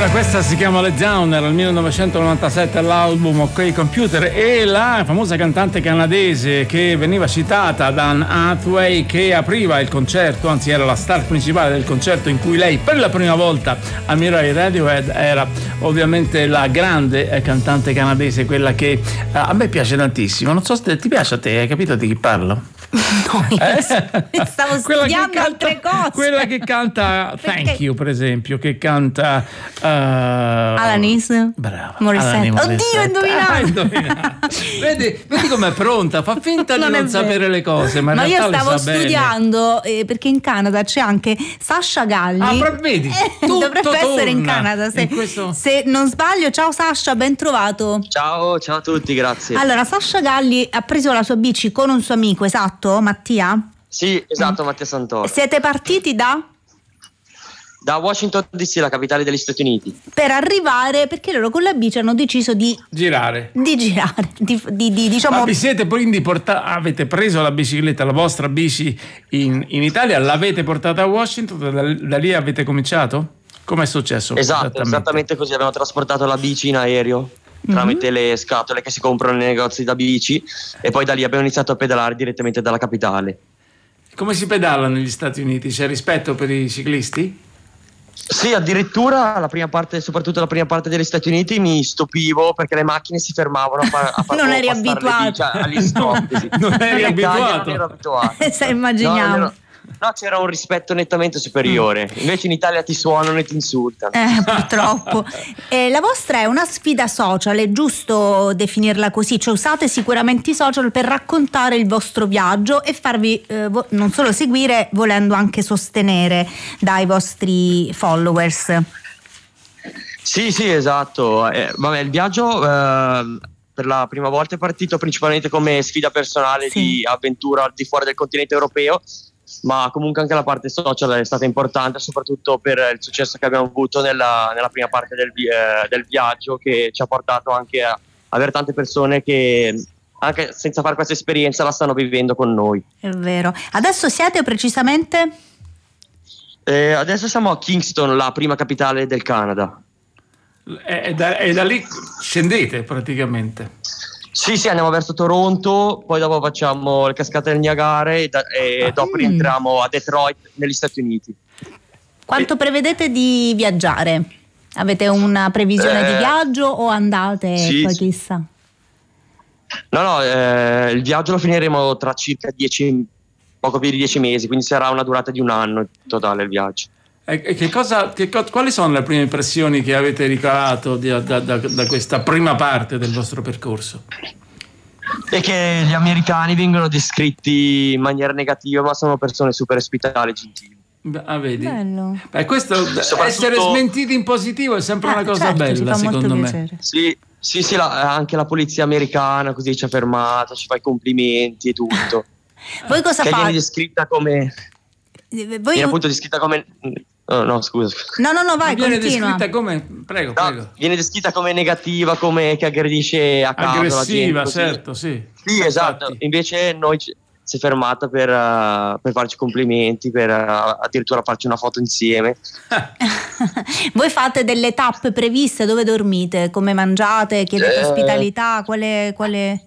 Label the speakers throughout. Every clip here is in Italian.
Speaker 1: Questa si chiama Let Down, era il 1997, l'album OK Computer, e la famosa cantante canadese che veniva citata da Anne Hathaway, che apriva il concerto, anzi era la star principale del concerto in cui lei per la prima volta ammirò i Radiohead, era ovviamente la grande cantante canadese, quella che a me piace tantissimo. Non so se ti piace a te, hai capito di chi parlo?
Speaker 2: No, stavo studiando altre cose.
Speaker 1: Quella che canta Thank You, per esempio, che canta
Speaker 2: Alanis.
Speaker 1: Brava.
Speaker 2: Morissette. Oddio, indovinato.
Speaker 1: Vedi com'è pronta, fa finta di non sapere le cose, ma in realtà
Speaker 2: io stavo
Speaker 1: le sa
Speaker 2: studiando perché in Canada c'è anche Sasha Galli.
Speaker 1: Vedi,
Speaker 2: dovrebbe essere in Canada, se non sbaglio. Ciao Sasha, ben trovato.
Speaker 3: Ciao a tutti, grazie.
Speaker 2: Allora, Sasha Galli ha preso la sua bici con un suo amico, esatto, Mattia?
Speaker 3: Sì, esatto, Mattia Santoro.
Speaker 2: Siete partiti da
Speaker 3: Washington DC, la capitale degli Stati Uniti,
Speaker 2: per arrivare, perché loro con la bici hanno deciso di
Speaker 1: girare,
Speaker 2: diciamo.
Speaker 1: Ma vi siete quindi avete preso la bicicletta, la vostra bici in Italia, l'avete portata a Washington, da lì avete cominciato? Come è successo?
Speaker 3: Esatto, esattamente così. Abbiamo trasportato la bici in aereo tramite le scatole che si comprano nei negozi da bici, e poi da lì abbiamo iniziato a pedalare direttamente dalla capitale.
Speaker 1: Come si pedala negli Stati Uniti? C'è rispetto per i ciclisti?
Speaker 3: Sì, addirittura la prima parte, soprattutto la prima parte degli Stati Uniti, mi stupivo perché le macchine si fermavano a far
Speaker 2: non eri abituato
Speaker 3: agli stop.
Speaker 1: Non eri abituato.
Speaker 3: Non ero abituato.
Speaker 2: Immaginiamo.
Speaker 3: No, c'era un rispetto nettamente superiore. Invece in Italia ti suonano e ti insultano.
Speaker 2: Purtroppo. La vostra è una sfida social, è giusto definirla così? Cioè usate sicuramente i social per raccontare il vostro viaggio e farvi non solo seguire, volendo anche sostenere dai vostri followers.
Speaker 3: Sì, esatto. Il viaggio per la prima volta è partito principalmente come sfida personale, di avventura al di fuori del continente europeo, ma comunque anche la parte social è stata importante, soprattutto per il successo che abbiamo avuto nella prima parte del viaggio, che ci ha portato anche a avere tante persone che anche senza fare questa esperienza la stanno vivendo con noi.
Speaker 2: È vero. Adesso siete precisamente?
Speaker 3: Adesso siamo a Kingston, la prima capitale del Canada.
Speaker 1: E da lì scendete praticamente?
Speaker 3: Sì, andiamo verso Toronto, poi dopo facciamo le cascate del Niagara e dopo rientriamo a Detroit, negli Stati Uniti.
Speaker 2: Quanto prevedete di viaggiare? Avete una previsione di viaggio o andate poi chissà?
Speaker 3: No, il viaggio lo finiremo tra circa poco più di 10 mesi, quindi sarà una durata di un anno in totale il viaggio.
Speaker 1: Quali sono le prime impressioni che avete ricavato da questa prima parte del vostro percorso?
Speaker 3: È che gli americani vengono descritti in maniera negativa, ma sono persone super ospitali e gentili.
Speaker 1: Vedi?
Speaker 2: Bello.
Speaker 1: Questo, essere smentiti in positivo è sempre una cosa bella, secondo me.
Speaker 3: Sì, anche la polizia americana così ci ha fermato, ci fa i complimenti e tutto.
Speaker 2: Voi cosa fate?
Speaker 3: Viene descritta come... Viene appunto descritta come... No, scusa.
Speaker 2: No, vai,
Speaker 1: viene
Speaker 2: continua.
Speaker 1: descritta come... Prego.
Speaker 3: Viene descritta come negativa, come che aggredisce a caso
Speaker 1: aggressiva,
Speaker 3: la gente,
Speaker 1: certo, sì.
Speaker 3: Sì, esatto. Invece noi si è fermata per farci complimenti, per addirittura farci una foto insieme.
Speaker 2: Voi fate delle tappe previste? Dove dormite? Come mangiate? Chiedete ospitalità? Quale...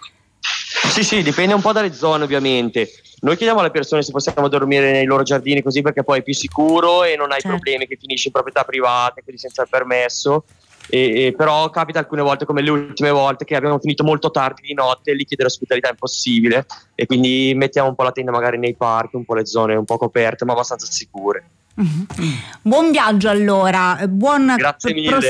Speaker 3: Sì, dipende un po' dalle zone, ovviamente. Noi chiediamo alle persone se possiamo dormire nei loro giardini, così, perché poi è più sicuro e non hai problemi che finisci in proprietà private, quindi senza il permesso. Però capita alcune volte, come le ultime volte, che abbiamo finito molto tardi di notte e lì chiedere ospitalità è impossibile, e quindi mettiamo un po' la tenda magari nei parchi, un po' le zone un po' coperte ma abbastanza sicure.
Speaker 2: Buon viaggio allora, buon
Speaker 3: Grazie mille.